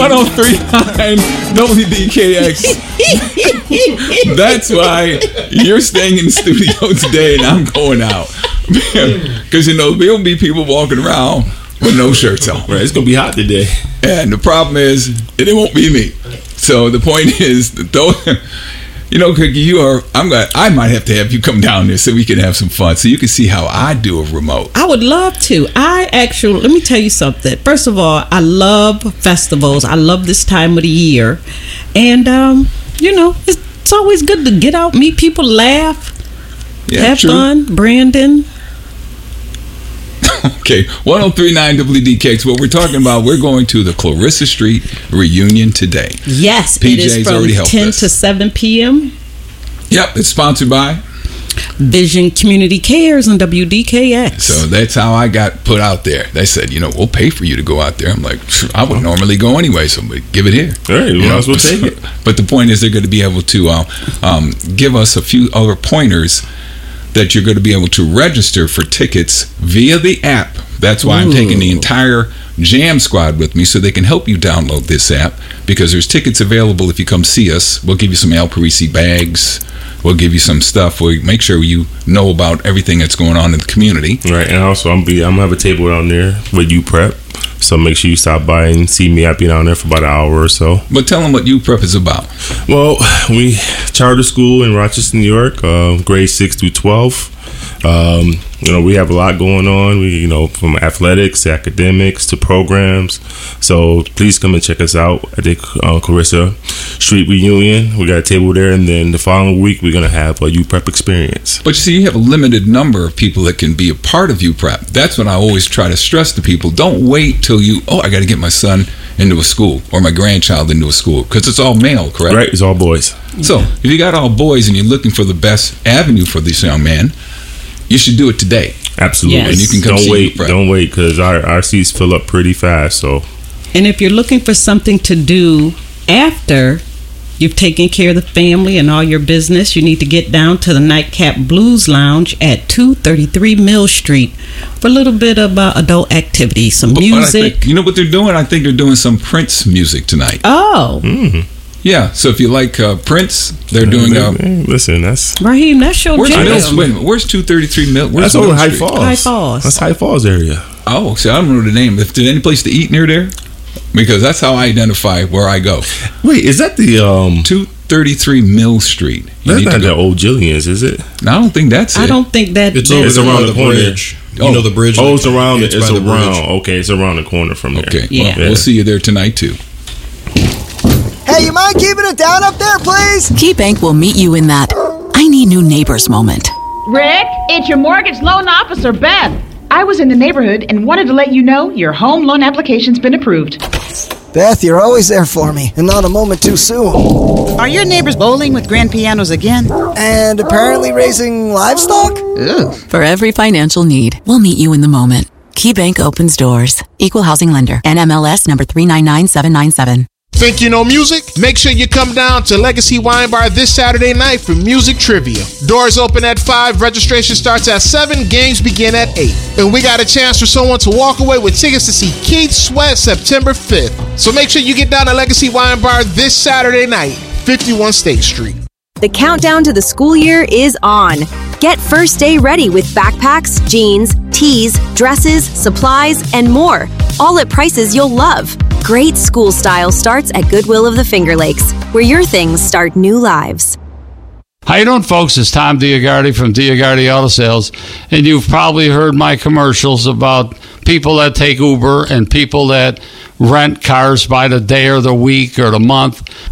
103.9 WDKX. That's why you're staying in the studio today and I'm going out. Because, there'll be people walking around with no shirts on. Right, it's going to be hot today. And the problem is, it won't be me. So the point is, though, Cookie, I might have to have you come down there so we can have some fun, so you can see how I do a remote. I would love to. Let me tell you something. First of all, I love festivals. I love this time of the year. And, it's always good to get out, meet people, laugh, have fun. Brandon. Okay, 103.9 WDKX. What we're talking about, we're going to the Clarissa Street reunion today. Yes, PJ's it is from 10 to 7 p.m. Yep, it's sponsored by Vision Community Cares on WDKX. So that's how I got put out there. They said, we'll pay for you to go out there. I'm like, I would normally go anyway, so give it here. All right, might as well take it. But the point is, they're going to be able to give us a few other pointers that you're going to be able to register for tickets via the app. That's why I'm taking the entire Jam Squad with me, so they can help you download this app, because there's tickets available if you come see us. We'll give you some Al Parisi bags. We'll give you some stuff. We'll make sure you know about everything that's going on in the community. Right, and also I'm going to have a table down there with you prep. So make sure you stop by and see me. I'll be down there for about an hour or so. But tell them what UPrep is about. Well, we charter school in Rochester, New York, grades 6 through 12. We have a lot going on. We, from athletics to academics to programs. So please come and check us out at the Clarissa Street reunion. We got a table there, and then the following week we're gonna have a UPrep experience. But you see, you have a limited number of people that can be a part of UPrep. That's what I always try to stress to people. Don't wait till I got to get my son into a school or my grandchild into a school, because it's all male, correct? Right, it's all boys. So if you got all boys and you're looking for the best avenue for this young man, you should do it today. Absolutely. Yes. And you can come Don't wait, because our seats fill up pretty fast. So, and if you're looking for something to do after you've taken care of the family and all your business, you need to get down to the Nightcap Blues Lounge at 233 Mill Street for a little bit of adult activity, some music. You know what they're doing? I think they're doing some Prince music tonight. Oh. Yeah, so if you like Prince, they're doing... listen, that's... Raheem, that's your jam. Wait a minute, where's 233 Mill? That's over High Falls. High Falls. That's High Falls area. Oh, see, I don't know the name. If there's any place to eat near there, because that's how I identify where I go. Wait, is that the... 233 Mill Street. That's not the old Jillian's, is it? No, I don't think that's it. I don't think that... It's around the bridge. You know the bridge? Oh, it's around it. It's around. Okay, it's around the corner from there. Okay, yeah. We'll see you there tonight, too. Hey, you mind keeping it down up there, please? KeyBank will meet you in that I need new neighbors moment. Rick, it's your mortgage loan officer, Beth. I was in the neighborhood and wanted to let you know your home loan application's been approved. Beth, you're always there for me, and not a moment too soon. Are your neighbors bowling with grand pianos again? And apparently raising livestock? Ugh. For every financial need, we'll meet you in the moment. KeyBank opens doors. Equal housing lender. NMLS number 399797. Think you know music? Make sure you come down to Legacy Wine Bar this Saturday night for music trivia. Doors open at 5, registration starts at 7, games begin at 8. And we got a chance for someone to walk away with tickets to see Keith Sweat September 5th. So make sure you get down to Legacy Wine Bar this Saturday night, 51 State Street. The countdown to the school year is on. Get first day ready with backpacks, jeans, tees, dresses, supplies, and more. All at prices you'll love. Great school style starts at Goodwill of the Finger Lakes, where your things start new lives. How you doing, folks? It's Tom Diagardi from Diagardi Auto Sales, and you've probably heard my commercials about people that take Uber and people that rent cars by the day or the week or the month.